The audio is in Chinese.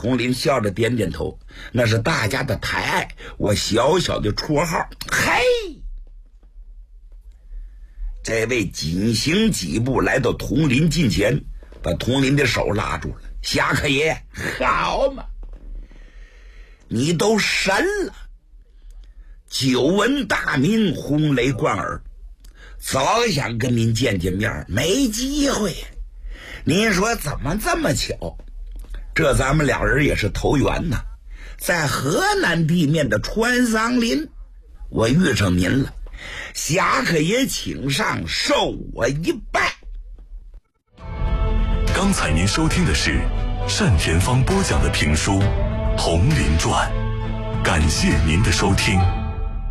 统领笑着点点头，那是大家的抬爱，我小小的绰号。嘿，这位紧行几步来到统领近前，把统领的手拉住了。侠客爷，好嘛，你都神了，久闻大名，轰雷贯耳，早想跟您见见面，没机会。您说怎么这么巧？这咱们俩人也是投缘呐，在河南地面的川桑林，我遇上您了。侠客爷请上，受我一拜。 刚才您收听的是单田芳播讲的评书《红林传》，感谢您的收听。